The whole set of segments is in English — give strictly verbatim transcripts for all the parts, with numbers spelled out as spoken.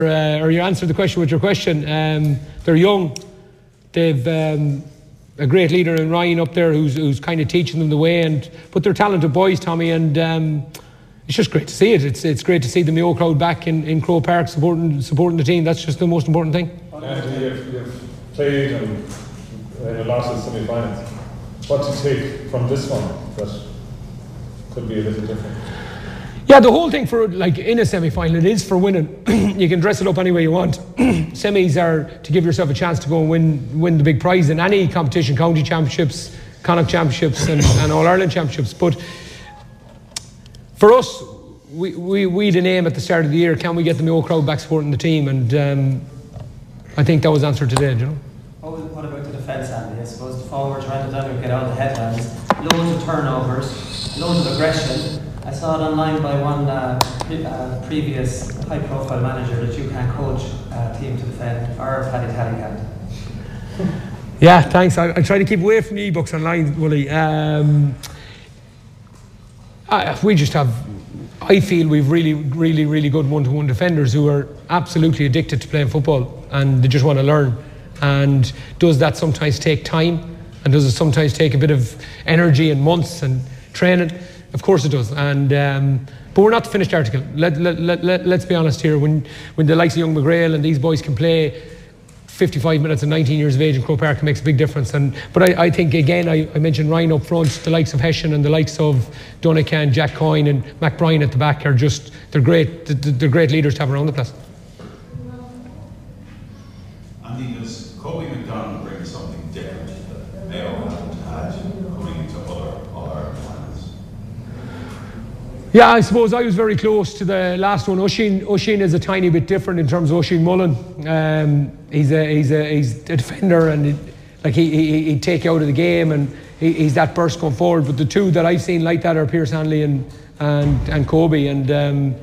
uh, or you answered the question with your question. Um, they're young. They've um, a great leader in Ryan up there who's who's kind of teaching them the way. And but they're talented boys, Tommy, and um, it's just great to see it. It's it's great to see the Mayo crowd back in, in Croke Park supporting supporting the team. That's just the most important thing. Yeah, you've, you've played and uh, lost in semi-finals. What do you take from this one that could be a little different? Yeah, the whole thing for like in a semi-final, it is for winning. You can dress it up any way you want. Semis are to give yourself a chance to go and win win the big prize in any competition, county championships, Connacht championships, and, and All Ireland championships. But for us, we we we had an aim at the start of the year: can we get the Mayo crowd back supporting the team? And um, I think that was answered today. You know. What about the defence, Andy? I suppose the forward trying to get out of the headlines, loads of turnovers, loads of aggression. I saw it online by one uh, pre uh, previous high-profile manager that you can't coach a team to defend, or Paddy Tallycant. Yeah, thanks. I, I try to keep away from e-books online, Willie. Um, I, we just have, I feel we've really, really, really good one-to-one defenders who are absolutely addicted to playing football and they just want to learn. And does that sometimes take time? And does it sometimes take a bit of energy and months and training? Of course it does. And um, but we're not the finished article. Let, let, let, let, let's be honest here. When when the likes of young McGrail and these boys can play fifty-five minutes at nineteen years of age in Croke Park, it makes a big difference. And but I, I think again I, I mentioned Ryan up front, the likes of Hessian and the likes of Donegan, Jack Coyne and Mac Bryan at the back are just they're great. They're great leaders to have around the place. Andy, does Kobe McDonald bring something different that Mayo haven't had coming into other All-Ireland finals? Yeah, I suppose I was very close to the last one. Oisín, Oisín is a tiny bit different in terms of Oisín Mullen. Um, he's a he's a he's a defender, and it, like he, he he'd take you out of the game, and he, he's that burst going forward. But the two that I've seen like that are Pierce Hanley and and and Kobe. And um,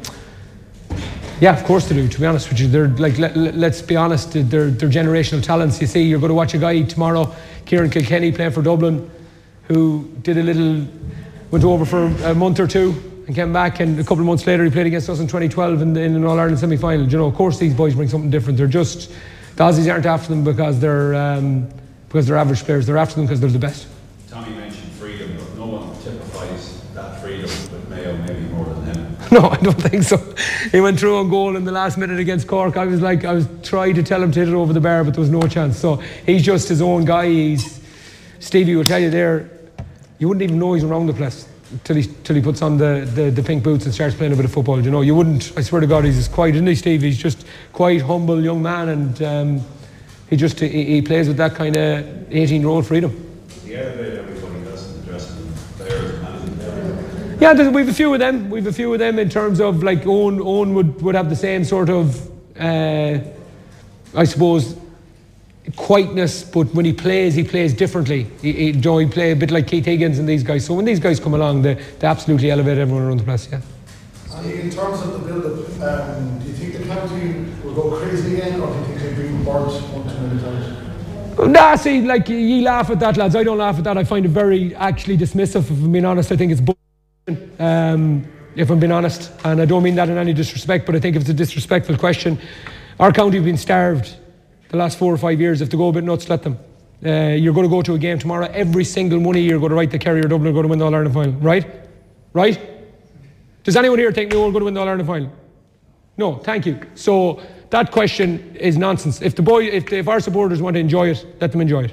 yeah, of course they do. To be honest with you, they're like let, let's be honest, they're they're generational talents. You see, you're going to watch a guy tomorrow, Kieran Kilkenny, playing for Dublin, who did a little, went over for a month or two. And came back, and a couple of months later he played against us in twenty twelve in, the, in an All-Ireland semi-final. You know, of course these boys bring something different. They're just, the Aussies aren't after them because they're um, because they're average players. They're after them because they're the best. Tommy mentioned freedom, but no one typifies that freedom with Mayo maybe more than him. No, I don't think so. He went through on goal in the last minute against Cork. I was like, I was trying to tell him to hit it over the bar, but there was no chance. So he's just his own guy. He's Stevie will tell you there, you wouldn't even know he's around the place till he till he puts on the, the, the pink boots and starts playing a bit of football. You know, you wouldn't. I swear to God, he's as quiet, isn't he, Steve? He's just quiet, humble young man, and um, he just he, he plays with that kind of eighteen-year-old freedom. The elevate everybody does in the dressing room, players and managing. Yeah, we've a few of them. We've a few of them in terms of like Owen. Owen would would have the same sort of, uh, I suppose, quietness, but when he plays, he plays differently. He, he, you know, he play a bit like Keith Higgins and these guys. So when these guys come along, they, they absolutely elevate everyone around the place. Yeah. And in terms of the build-up, um, do you think the county will go crazy again, or do you think they've been burnt one too many times? Nah, see, like you laugh at that, lads. I don't laugh at that. I find it very actually dismissive. If I'm being honest, I think it's bullshit. Um, if I'm being honest, and I don't mean that in any disrespect, but I think if it's a disrespectful question, our county have been starved the last four or five years. If they go a bit nuts, let them. Uh, you're going to go to a game tomorrow. Every single money you're going to write the Kerry or Dublin are going to win the All-Ireland final, right? Right? Does anyone here think we're going to win the All-Ireland final? No, thank you. So that question is nonsense. If the boy, if, if our supporters want to enjoy it, let them enjoy it.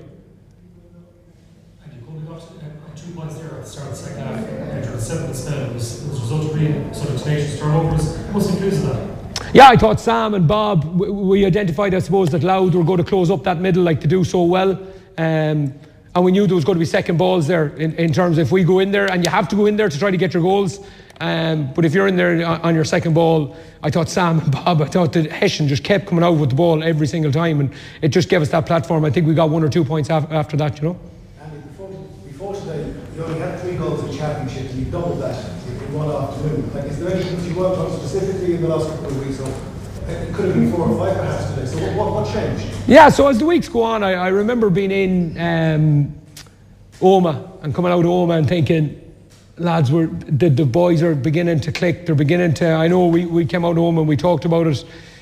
And you probably got uh, two points there at the start of the second half. After the seventh spell, it was, it was a result of being sort of tenacious turnovers. What's the includes of that? Yeah, I thought Sam and Bob, we identified, I suppose, that Louth were going to close up that middle like to do so well. Um, and we knew there was going to be second balls there in, in terms of if we go in there, and you have to go in there to try to get your goals. Um, but if you're in there on your second ball, I thought Sam and Bob, I thought that Hessian just kept coming out with the ball every single time, and it just gave us that platform. I think we got one or two points af after that, you know. Andy, before, before today, you only had three goals in championship, and you doubled that in one afternoon. Like, is there anything you worked on specifically in the last couple of weeks? Or it could have been four or five perhaps today. So what, what, what changed? Yeah, so as the weeks go on, I, I remember being in um, Oma and coming out of Oma and thinking, lads, we're, the, the boys are beginning to click. They're beginning to, I know we, we came out of Oma and we talked about it.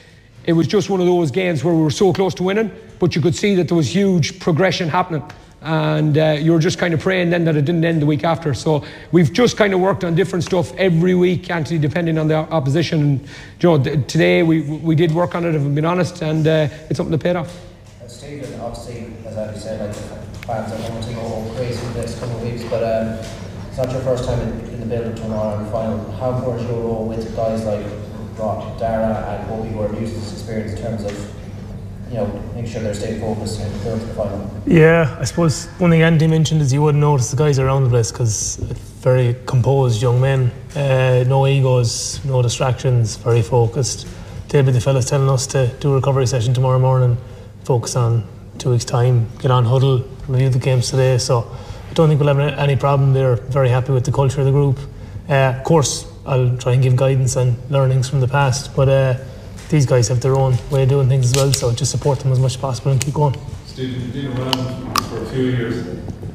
it was just one of those games where we were so close to winning, but you could see that there was huge progression happening. And uh, you were just kind of praying then that it didn't end the week after. So we've just kind of worked on different stuff every week, Anthony, depending on the opposition. And you know, th- today we we did work on it, if I'm being honest, and uh, it's something that paid off. Uh, Stephen, obviously, as Andy said, like the fans are going to go crazy for the next couple of weeks, but um, it's not your first time in, in the build-up to an All-Ireland final. How important is your role with guys like Rock, Dara, and Bobby, who are used to this experience in terms of, you know, make sure they're staying focused and build to the final? Yeah, I suppose one thing Andy mentioned is you wouldn't notice the guys around the place because very composed young men, uh, no egos, no distractions, very focused. They'll be the fellas telling us to do a recovery session tomorrow morning, focus on two weeks' time, get on huddle, review the games today. So I don't think we'll have any problem. They're very happy with the culture of the group. Uh, of course, I'll try and give guidance and learnings from the past, but uh, these guys have their own way of doing things as well, so just support them as much as possible and keep going. Stephen, you've been around for a few years.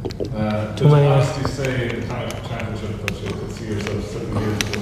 Uh, Too many years. Did you say in the kind of championship that you could see yourself seven years ago?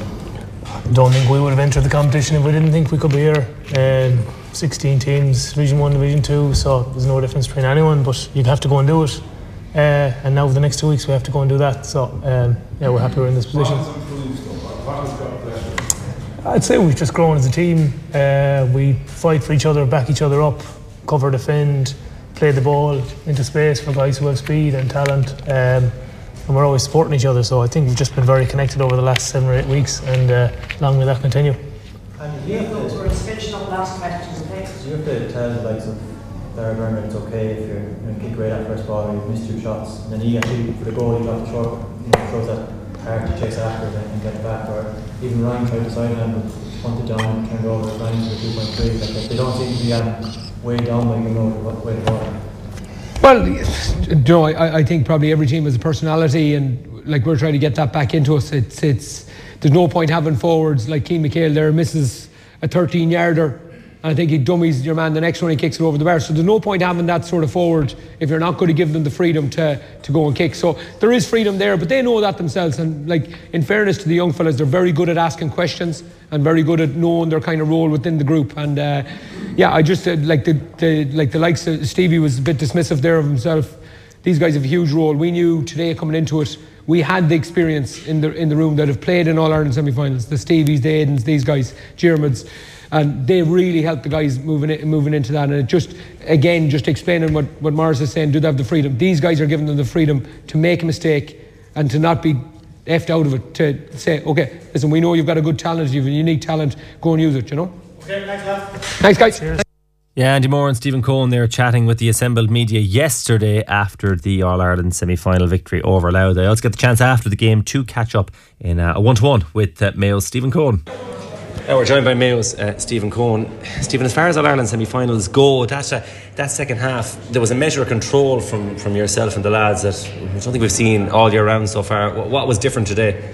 I don't think we would have entered the competition if we didn't think we could be here. Um, sixteen teams, Division one, Division two, so there's no difference between anyone, but you have to go and do it. Uh, and now for the next two weeks we have to go and do that, so um, yeah, we're happy we're in this position. What has improved so far? What has got better? I'd say we've just grown as a team. Uh, we fight for each other, back each other up, cover, defend, play the ball into space for guys who have speed and talent, um, and we're always supporting each other, so I think we've just been very connected over the last seven or eight weeks, and uh, long may that continue. And you have to, We're finishing up last questions, okay? so you have to tell the likes of Dara Byrne it's okay if you're going to kick right at first ball or you've missed your shots, and then he actually, for the goal, he got the short, you know, throws that hard to chase after it and get it back, or even Ryan tried to sideline but punted down and turned over Ryan to the two point three. Like, they don't seem to be um, way down like you know what way to go. Well, you know, I, I think probably every team has a personality, and like we're trying to get that back into us. It's it's there's no point having forwards like Keane McHale there misses a thirteen yarder, and I think he dummies your man the next one, he kicks it over the bar. So there's no point having that sort of forward if you're not going to give them the freedom to to go and kick. So there is freedom there, but they know that themselves. And like, in fairness to the young fellas, they're very good at asking questions and very good at knowing their kind of role within the group. And uh, yeah, I just uh, like the, the like the likes of Stevie was a bit dismissive there of himself. These guys have a huge role. We knew today coming into it, we had the experience in the in the room that have played in All Ireland semi-finals. The Stevies, the Aidens, these guys, Jeremids, and they really helped the guys moving in, moving into that. And it just, again, just explaining what, what Morris is saying, do they have the freedom? These guys are giving them the freedom to make a mistake and to not be effed out of it, to say, okay, listen, we know you've got a good talent, you've a unique talent, go and use it, you know? Okay, thanks, lad. Thanks, guys. Cheers. Yeah, Andy Moore and Stephen Cohen there chatting with the assembled media yesterday after the All-Ireland semi-final victory over Louth. I also get the chance after the game to catch up in a one-to-one with uh, Mayo's Stephen Cohen. Now we're joined by Mayo's uh, Stephen Cohen. Stephen, as far as All-Ireland semi-finals go, that, uh, that second half, there was a measure of control from, from yourself and the lads that I don't think we've seen all year round so far. What, what was different today?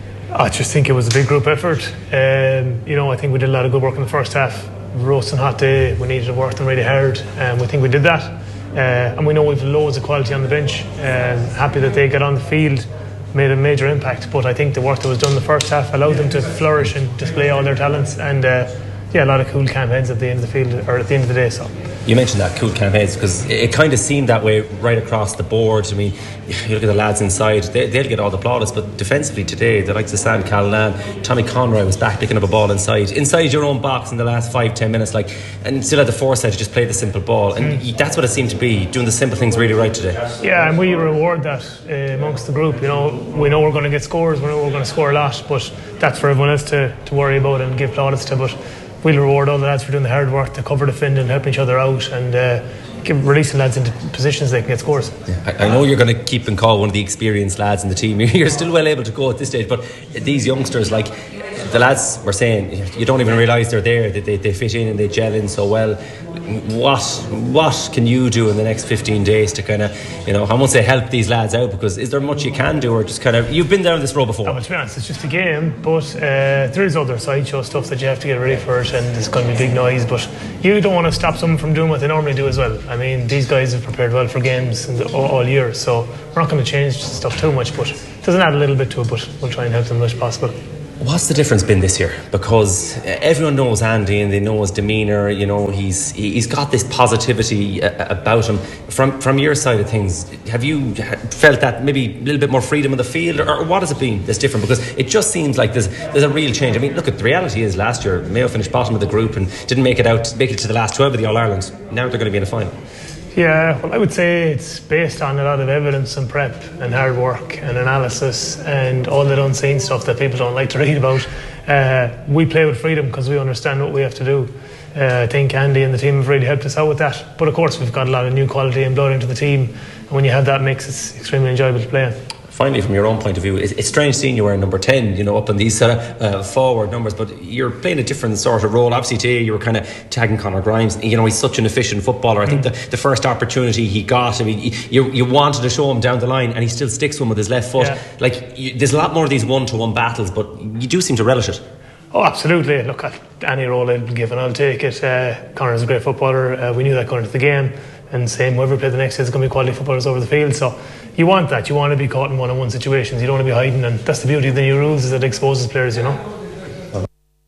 I just think it was a big group effort. Um, you know, I think we did a lot of good work in the first half. Roasting hot day, we needed to work them really hard, and we think we did that. Uh, and we know we've loads of quality on the bench. Um, happy that they got on the field, made a major impact. But I think the work that was done in the first half allowed them to flourish and display all their talents. And uh, yeah, a lot of cool campaigns at the end of the field, or at the end of the day. So. You mentioned that, cool campaigns, because it, it kind of seemed that way right across the board. I mean, you look at the lads inside, they, they'll get all the plaudits, but defensively today, the likes of Sam Callanan, Tommy Conroy was back picking up a ball inside, inside your own box in the last five, ten minutes, like, and still had the foresight to just play the simple ball. And mm. that's what it seemed to be, doing the simple things really right today. Yeah, and we reward that uh, amongst the group. You know, we know we're going to get scores, we know we're going to score a lot, but that's for everyone else to, to worry about and give plaudits to. But we'll reward all the lads for doing the hard work, to cover, defend and helping each other out, and uh, give releasing lads into positions they can get scores. Yeah, I, I know you're going to keep and call one of the experienced lads in the team. You're still well able to go at this stage, but these youngsters, like the lads were saying, you don't even realise they're there, that they, they fit in and they gel in so well. What what can you do in the next fifteen days to kind of, you know, I won't say help these lads out, because is there much you can do, or just kind of, you've been down this road before? No, to be honest, it's just a game, but uh, there is other sideshow stuff that you have to get ready for it, and there's going to be big noise, but you don't want to stop someone from doing what they normally do as well. I mean, these guys have prepared well for games all, all year, so we're not going to change stuff too much, but it doesn't add a little bit to it, but we'll try and help them as much as possible. What's the difference been this year? Because everyone knows Andy and they know his demeanour. You know, he's he's got this positivity about him. From from your side of things, have you felt that maybe a little bit more freedom in the field, or what has it been that's different? Because it just seems like there's there's a real change. I mean, look, at the reality is last year Mayo finished bottom of the group and didn't make it out, make it to the last twelve of the All Ireland. Now they're going to be in a final. Yeah, well, I would say it's based on a lot of evidence and prep and hard work and analysis and all that unseen stuff that people don't like to read about. Uh, we play with freedom because we understand what we have to do. Uh, I think Andy and the team have really helped us out with that. But of course, we've got a lot of new quality and blood into the team. And when you have that mix, it's extremely enjoyable to play in. Finally, from your own point of view, it's, it's strange seeing you wearing number ten, you know, up in these uh, uh, forward numbers, but you're playing a different sort of role. Obviously today you were kind of tagging Conor Grimes. You know, he's such an efficient footballer. I think the, the first opportunity he got, I mean, you, you wanted to show him down the line and he still sticks one with his left foot. Yeah. Like, you, there's a lot more of these one-to-one battles, but you do seem to relish it. Oh, absolutely. Look, at any role I'll give and I'll take it. Uh, Conor's a great footballer. Uh, we knew that going into the game. And same, whoever played the next year is going to be quality footballers over the field. So you want that. You want to be caught in one-on-one situations. You don't want to be hiding. And that's the beauty of the new rules, is that it exposes players, you know.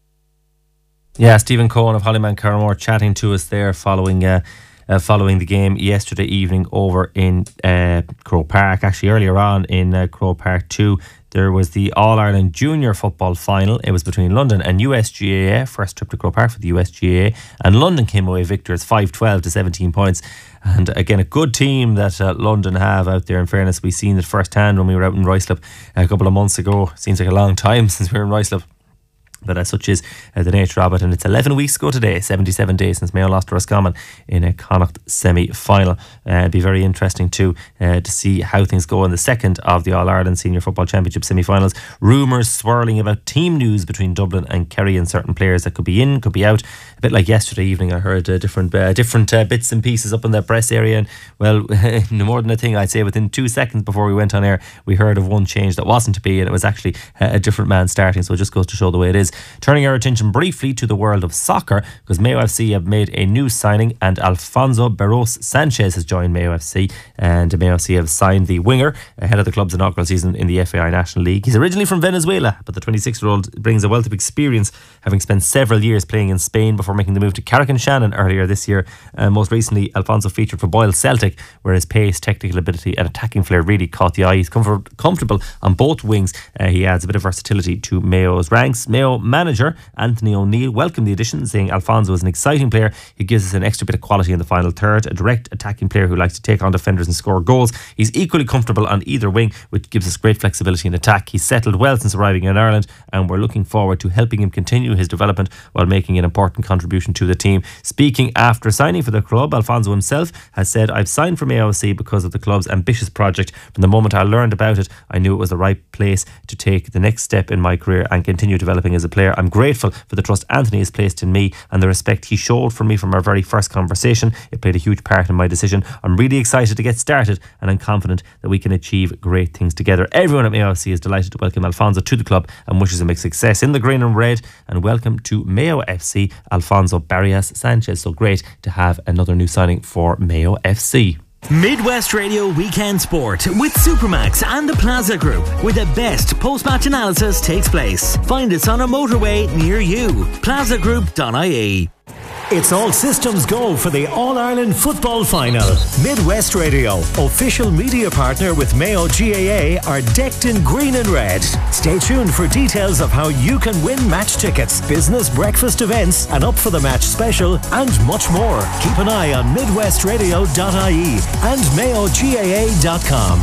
Yeah, Stephen Cohen of Hollyman Carramore chatting to us there following uh, uh, following the game yesterday evening over in uh, Croke Park. Actually, earlier on in uh, Croke Park two, there was the All-Ireland Junior Football Final. It was between London and U S G A A. First trip to Croke Park for the U S G A A. And London came away victors, five twelve to seventeen points. And again, a good team that uh, London have out there. In fairness, we seen it firsthand when we were out in Ruislip a couple of months ago. Seems like a long time since we were in Ruislip. But as such is uh, the nature of it, and it's eleven weeks ago today, seventy-seven days since Mayo lost to Roscommon in a Connacht semi-final. Uh, it'd be very interesting too uh, to see how things go in the second of the All-Ireland Senior Football Championship semi-finals. Rumours swirling about team news between Dublin and Kerry and certain players that could be in, could be out. A bit like yesterday evening, I heard uh, different uh, different uh, bits and pieces up in the press area, and well, no more than a thing, I'd say within two seconds before we went on air, we heard of one change that wasn't to be, and it was actually uh, a different man starting. So it just goes to show the way it is. Turning our attention briefly to the world of soccer, because Mayo F C have made a new signing, and Alfonso Barros Sanchez has joined Mayo F C, and Mayo F C have signed the winger ahead of the club's inaugural season in the F A I National League. He's originally from Venezuela, but the twenty-six-year-old brings a wealth of experience, having spent several years playing in Spain before making the move to Carrick-on-Shannon earlier this year. Uh, most recently, Alfonso featured for Boyle Celtic, where his pace, technical ability and attacking flair really caught the eye. He's comfort- comfortable on both wings. Uh, he adds a bit of versatility to Mayo's ranks. Mayo manager Anthony O'Neill welcomed the addition, saying Alfonso is an exciting player who gives us an extra bit of quality in the final third, a direct attacking player who likes to take on defenders and score goals. He's equally comfortable on either wing, which gives us great flexibility in attack. He's settled well since arriving in Ireland, and we're looking forward to helping him continue his development while making an important contribution to the team. Speaking after signing for the club, Alfonso himself has said, I've signed for Mayo F C because of the club's ambitious project. From the moment I learned about it, I knew it was the right place to take the next step in my career and continue developing as a player. I'm grateful for the trust Anthony has placed in me and the respect he showed for me from our very first conversation. It played a huge part in my decision. I'm really excited to get started, and I'm confident that we can achieve great things together. Everyone at Mayo F C is delighted to welcome Alfonso to the club and wishes him a success in the green and red. And welcome to Mayo F C, Alfonso Barros Sanchez. So great to have another new signing for Mayo F C. Midwest Radio Weekend Sport with Supermax and the Plaza Group, where the best post-match analysis takes place. Find us on a motorway near you. plaza group dot I E. It's all systems go for the All-Ireland Football Final. Midwest Radio, official media partner with Mayo G A A, are decked in green and red. Stay tuned for details of how you can win match tickets, business breakfast events, an Up for the Match special, and much more. Keep an eye on midwest radio dot I E and mayo g a a dot com.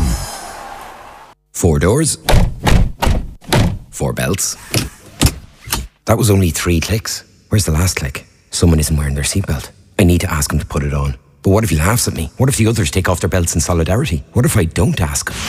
Four doors. Four belts. That was only three clicks. Where's the last click? Someone isn't wearing their seatbelt. I need to ask him to put it on. But what if he laughs at me? What if the others take off their belts in solidarity? What if I don't ask him?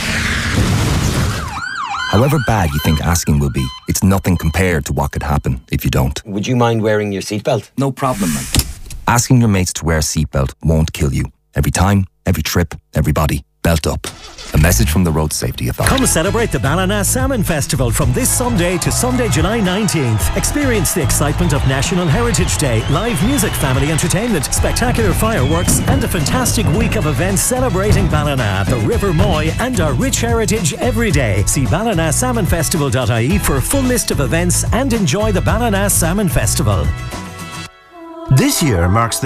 However bad you think asking will be, it's nothing compared to what could happen if you don't. Would you mind wearing your seatbelt? No problem, man. Asking your mates to wear a seatbelt won't kill you. Every time, every trip, everybody. Belt up. A message from the Road Safety Authority. Come celebrate the Ballina Salmon Festival from this Sunday to Sunday, July nineteenth. Experience the excitement of National Heritage Day, live music, family entertainment, spectacular fireworks, and a fantastic week of events celebrating Ballina, the River Moy, and our rich heritage every day. See ballina salmon festival dot I E for a full list of events and enjoy the Ballina Salmon Festival. This year marks the